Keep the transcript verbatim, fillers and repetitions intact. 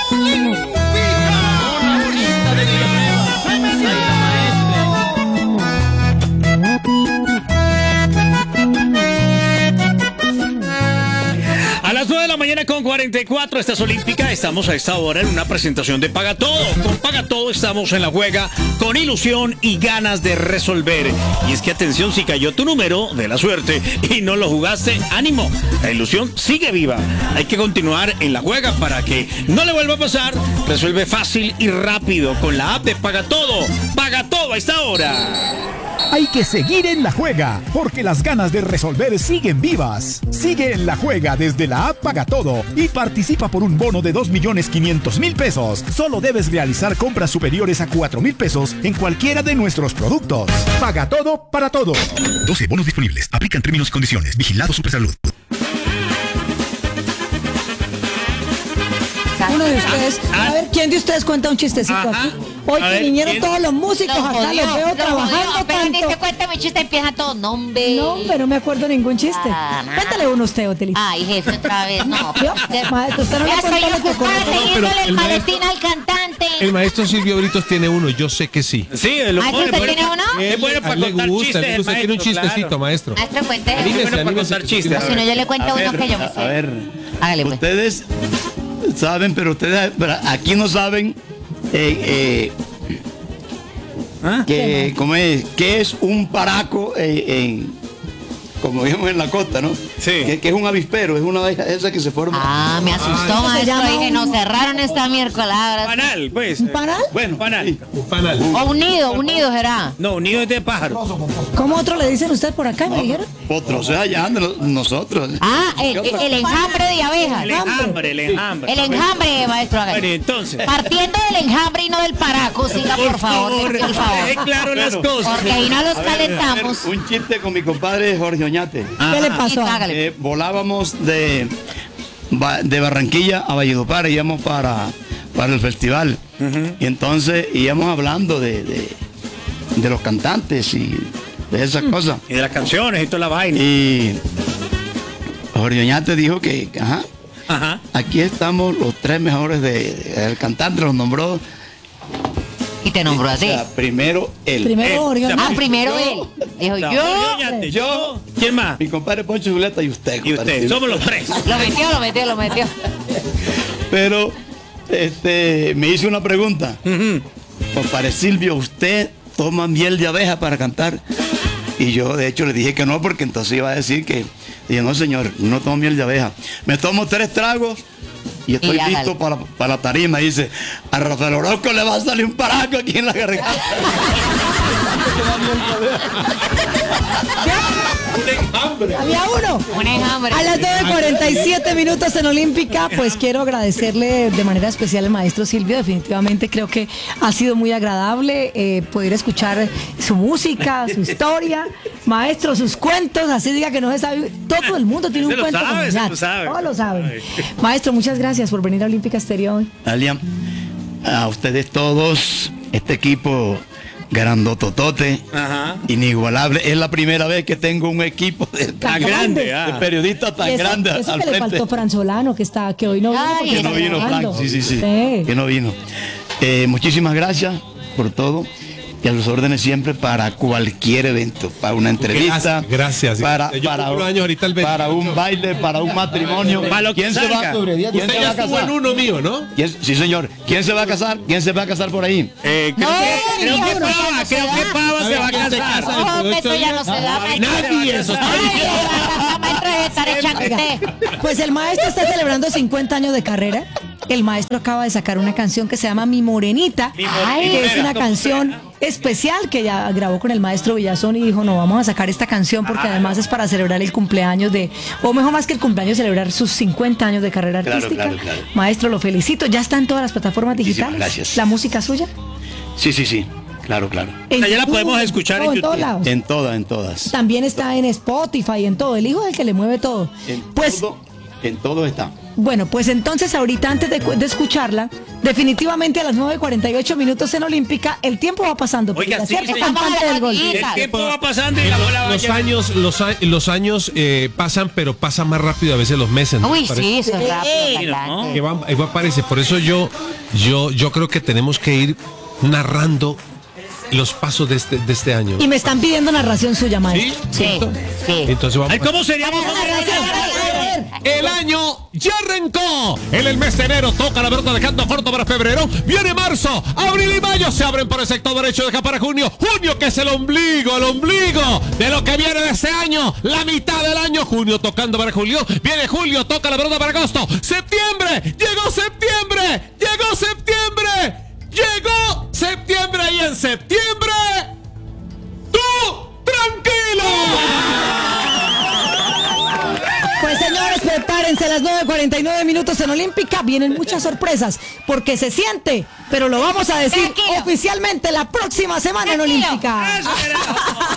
Con cuarenta y cuatro, esta es Olímpica. Estamos a esta hora en una presentación de Paga Todo. Con Paga Todo estamos en la juega con ilusión y ganas de resolver. Y es que atención, si cayó tu número de la suerte y no lo jugaste, ánimo, la ilusión sigue viva. Hay que continuar en la juega para que no le vuelva a pasar. Resuelve fácil y rápido con la app de Paga Todo. Paga Todo a esta hora. Hay que seguir en la juega, porque las ganas de resolver siguen vivas. Sigue en la juega desde la app Paga Todo y participa por un bono de dos millones quinientos mil pesos. Solo debes realizar compras superiores a cuatro mil pesos en cualquiera de nuestros productos. Paga Todo para todo. doce bonos disponibles. Aplican términos y condiciones. Vigilado Supersalud. Uno de ustedes, a ver, ¿quién de ustedes cuenta un chistecito Ajá. aquí? Hoy que vinieron ¿quién? todos los músicos Los acá, jodió, los veo los trabajando jodió. Apenas tanto. dice cuenta mi chiste, empieza todo, nombre. No, pero no me acuerdo ningún chiste. Ah, nada. Cuéntale uno usted, Otelito. Ay, jefe, otra vez, no. ¿Vio? Maestro, usted no le Ya estoy cuenta lo que ocupada ocurrió. leyéndole pero el el maletín al cantante. El maestro Silvio Britos tiene uno, yo sé que sí. Sí, lo Maestro, pone, ¿usted pone- tiene uno? Es bueno A para él le contar gusta, chistes. le gusta, el tiene un maestro, chistecito, claro. maestro. Maestro, cuente. Es Anímese, bueno para anímese, contar que- chistes. Si no, yo le cuento A uno ver, que yo me a sé. ver, Hágale, pues. ustedes saben, pero ustedes pero aquí no saben eh, eh, ¿Ah? que, ¿cómo es? ¿Qué es un paraco eh, en, como dijimos en la costa, ¿no? Sí. Que, que es un avispero, es una de esas que se forma. Ah, me asustó, se maestro. llama Dije, un- nos cerraron esta miércoles. ahora sí. Panal, pues. ¿Un panal? Bueno, Panal. sí. Un panal. O un nido, un nido será. No, un nido de pájaro. ¿Cómo otro le dicen usted por acá, me dijeron? Otro, o sea, allá de los- nosotros. Ah, el, el enjambre de abejas. El enjambre, el enjambre. El enjambre, maestro. Bueno, hágale. entonces. Partiendo del enjambre y no del paraco, siga por favor, deje por favor. claro las cosas. Porque ahí no los A ver, a ver, calentamos. un chiste con mi compadre Jorge Oñate. ¿Qué le pasó? Hágale. Eh, volábamos de, Ba- de Barranquilla a Valledupar, íbamos para, para el festival. Y entonces íbamos hablando de, de, de los cantantes y de esas cosas. Y de las canciones y toda la vaina. Y Jorge Oñate dijo que, ajá, Ajá. aquí estamos los tres mejores de, de- el cantante los nombró. Y te nombró O así. sea, primero él. Primero Eh, Orión. Ah, primero yo- él. Dijo No. yo. Oñate, Yo. ¿Quién más? Mi compadre Poncho Zuleta y usted. Y compadre. usted. Somos los tres. Lo metió, lo metió, lo metió. Pero este me hizo una pregunta. Ujú. Compadre Silvio, ¿usted toma miel de abeja para cantar? Y yo de hecho le dije que no, porque entonces iba a decir que, dije, no señor, no tomo miel de abeja. Me tomo tres tragos y estoy Y hágale. listo para, para la tarima. Y dice, a Rafael Orozco le va a salir un paraco aquí en la garganta. Había uno. Un enjambre. A las nueve cuarenta y siete minutos en Olímpica, pues quiero agradecerle de manera especial al maestro Silvio. Definitivamente creo que ha sido muy agradable eh, poder escuchar su música, su historia, maestro, sus cuentos. Así diga que no se sabe. Todo el mundo tiene Se un lo cuento. sabe, con se Oñate. lo sabe. Todos lo saben. Maestro, muchas gracias por venir a Olímpica Estéreo hoy. Alian, a ustedes todos, este equipo grandototote, Ajá. inigualable. Es la primera vez que tengo un equipo de, Tan grande. ah. de periodistas tan Y eso, grandes eso al que le frente. faltó Franzolano, que está, que hoy no vino. Ay, porque Que está no vino trabajando. Frank, sí, sí, sí, Sí. que no vino. Eh, muchísimas gracias por todo y a los órdenes siempre para cualquier evento, para una entrevista, Gracias, gracias. para, Yo para, cumplo años ahorita el para un veintiocho. baile, para un matrimonio. Para lo que ¿Quién se va, salga. ¿quién Usted se va ya a estuvo casar? en uno mío, ¿no? ¿Quién- sí, señor. ¿Quién se va a casar? ¿Quién se va a casar por ahí? Eh, creo No, que, creo no, que no, Pava, no se creo da. que Pava se va a ¿quién se casar. casa? Oh, Dentro de eso ocho ya días. no se da, maestro. Nadie eso está Ay, diciendo. la maestra debe estar echando usted. Pues el maestro está celebrando cincuenta años de carrera. El maestro acaba de sacar una canción que se llama Mi Morenita, Mi Morenita. Ay, que es una canción especial que ya grabó con el maestro Villazón y dijo, no, vamos a sacar esta canción porque además es para celebrar el cumpleaños de, o mejor más que el cumpleaños, celebrar sus cincuenta años de carrera Claro, artística. claro, claro. Maestro, lo felicito. Ya está en todas las plataformas Muchísimas digitales. gracias. ¿La música suya? Sí, sí, sí. Claro, claro. En sea, ya la YouTube, podemos escuchar en todo, todos YouTube. lados. En todas, en todas. También está en Spotify, en todo. El hijo es el que le mueve todo. En Pues todo, en todo está. Bueno, pues entonces ahorita antes de, de escucharla, definitivamente a las nueve cuarenta y ocho minutos en Olímpica, el tiempo va pasando. Oiga, sí, cierto sí. cantante del gol. El tiempo va pasando y la bola va Los llegando. años, los, a- los años eh, pasan, pero pasan más rápido a veces los meses. ¿no? Uy, Parece sí, eso es rápido, Sí, cantante. Que va, igual parece. Por eso yo, yo, yo creo que tenemos que ir narrando los pasos de este, de este año. Y me están pidiendo narración suya, ¿Sí? maestro. Sí, sí. Entonces vamos. Ay, ¿cómo sería? Vamos a Narración, a ver, a ver. El año ya arrancó. En el mes de enero toca la pelota dejando corto para febrero. Viene marzo, abril y mayo se abren por el sector derecho. Deja para junio. Junio que es el ombligo, el ombligo de lo que viene de este año. La mitad del año. Junio tocando para julio. Viene julio, toca la pelota para agosto. Septiembre, llegó septiembre. Llegó septiembre. Llegó septiembre y en septiembre. ¡Tú tranquilo! Pues señores, prepárense a las nueve cuarenta y nueve minutos en Olímpica. Vienen muchas sorpresas, porque se siente, pero lo vamos a decir Tranquilo. oficialmente la próxima semana en Tranquilo. Olímpica. Eso era.